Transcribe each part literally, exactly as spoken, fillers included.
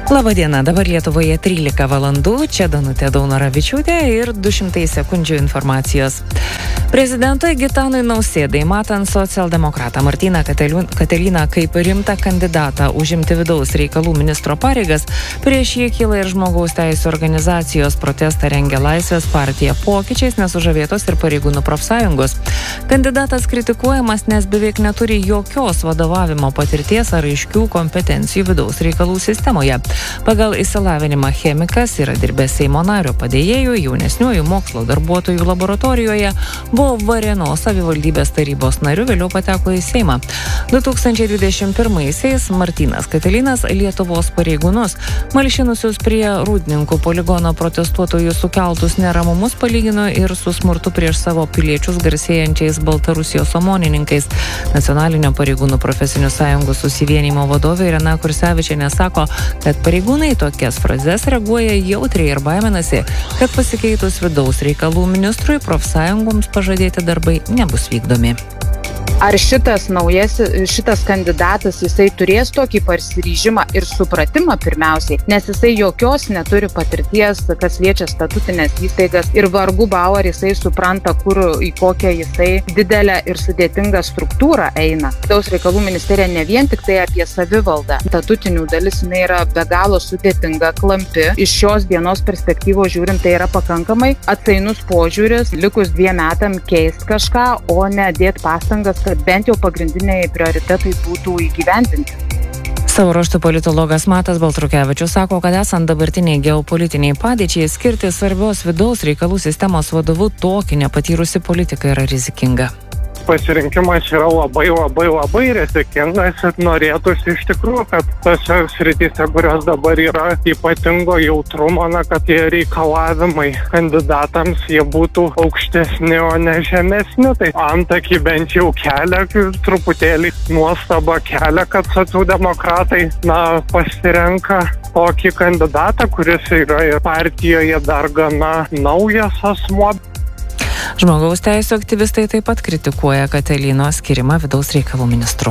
Labadiena, dabar Lietuvoje trylika valandų, čia Danutė Daunoravičiūtė ir du šimtai sekundžių informacijos. Prezidentui Gitanui Nausėdai, matant socialdemokratą Martyną Katiliną kaip rimtą kandidatą užimti vidaus reikalų ministro pareigas, prieš jį kyla ir žmogaus teisų organizacijos. Protestą rengia Laisvės partija, pokyčiais nesužavėtos ir pareigūnų profsąjungos. Kandidatas kritikuojamas, nes beveik neturi jokios vadovavimo patirties ar aiškių kompetencijų vidaus reikalų sistemoje. Pagal išsilavinimą chemikas yra dirbęs Seimo nario padėjėjų, jaunesniųjų mokslo darbuotojų laboratorijoje, buvo Varėnos savivaldybės tarybos nariu, vėliau pateko į Seimą. du tūkstančiai dvidešimt pirmaisiais Martynas Katilinas Lietuvos pareigūnus, malšinusius prie Rūdninkų poligono protestuotojų sukeltus neramumus, palygino ir su smurtu prieš savo piliečius garsėjančiais Baltarusijos omonininkais. Nacionalinio pareigūnų profesinių sąjungų susivienijimo vadovė Irena Kursevičienė sako, kad pareigūnai tokias frazes reaguoja jautriai ir baiminasi, kad pasikeitus vidaus reikalų ministrui profsąjungoms pažadėti darbai nebus vykdomi. Ar šitas naujas, šitas kandidatas, jisai turės tokį pasiryžimą ir supratimą pirmiausiai, nes jisai jokios neturi patirties, kas liečia statutinės įstaigas ir vargu bau ar jisai supranta, kur į kokią jisai didelę ir sudėtingą struktūrą eina. Vidaus reikalų ministerija ne vien tik tai apie savivaldą. Statutinių dalis jinai yra be galo sudėtinga, klampi. Iš šios dienos perspektyvos žiūrint, tai yra pakankamai atsainus požiūris, likus dviem metam keist kažką, o ne dėt pastangas, kad bent jau pagrindiniai prioritetai būtų įgyvendinti. Savo ruožtu politologas Matas Baltrukevičius sako, kad esant dabartiniai geopolitiniai padėčiai, skirti svarbios vidaus reikalų sistemos vadovų tokį nepatyrusį politiką yra rizikinga. Pasirinkimas yra labai, labai, labai rizikingas ir norėtųsi iš tikrųjų, kad tose srityse, kurios dabar yra ypatingo jautrumo, na, kad tie reikalavimai kandidatams jie būtų aukštesni, o ne žemesni. Tai antakį bent jau kelia, truputėlį nuostaba kelia, kad socialdemokratai, na, pasirenka tokį kandidatą, kuris yra ir partijoje dar gana naujas asmuo. Žmogaus teisų aktyvistai taip pat kritikuoja Katilino skirimą vidaus reikalų ministru.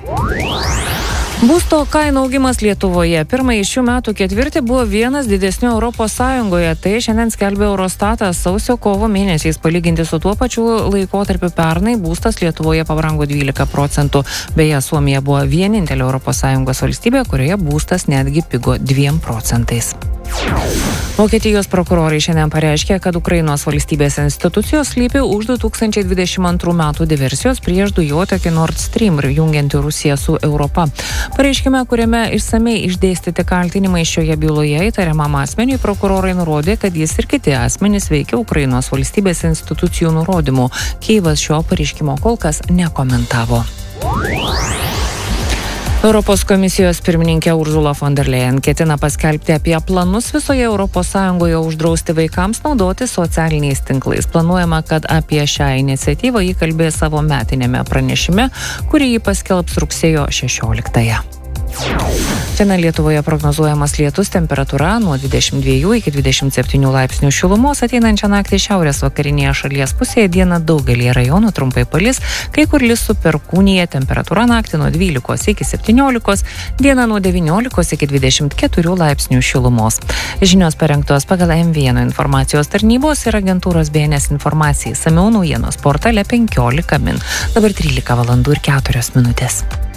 Būsto kainų augimas Lietuvoje pirmąjį šių metų ketvirtį buvo vienas didesnių Europos Sąjungoje. Tai šiandien skelbė Eurostatas. Sausio kovo mėnesiais palyginti su tuo pačiu laikotarpiu pernai būstas Lietuvoje pabrango dvylika procentų. Beje, Suomija buvo vienintelė Europos Sąjungos valstybė, kurioje būstas netgi pigo dviem procentais. Vokietijos prokurorai šiandien pareiškė, kad Ukrainos valstybės institucijos slypi už du tūkstančiai dvidešimt antrų metų diversijos prieš dujotiekį Nord Stream ir jungianti Rusiją su Europa. Pareiškime, kuriame išsamei išdėstyti kaltinimai šioje byloje įtariamam asmeniui, prokurorai nurodė, kad jis ir kiti asmenys veikia Ukrainos valstybės institucijų nurodymų. Kijevas šio pareiškimo kol kas nekomentavo. Europos komisijos pirmininkė Ursula von der Leyen ketina paskelbti apie planus visoje Europos Sąjungoje uždrausti vaikams naudoti socialiniais tinklais. Planuojama, kad apie šią iniciatyvą ji kalbės savo metinėme pranešime, kurį ji paskelbs rugsėjo šešioliktąją. Šiandien Lietuvoje prognozuojamas lietus, temperatūra nuo dvidešimt dviejų iki dvidešimt septynių laipsnių šilumos. Ateinančią naktį šiaurės vakarinėje šalies pusėje dieną daugelyje rajonų trumpai palis, kai kur lis su perkūnija, temperatūra naktį nuo dvylikos iki septyniolikos, dieną nuo devyniolikos iki dvidešimt keturių laipsnių šilumos. Žinios parengtos pagal M vienas informacijos tarnybos ir agentūros B N S informacijai. Samiau naujienos portale penkiolika min. Dabar trylika valandų ir keturios minutės.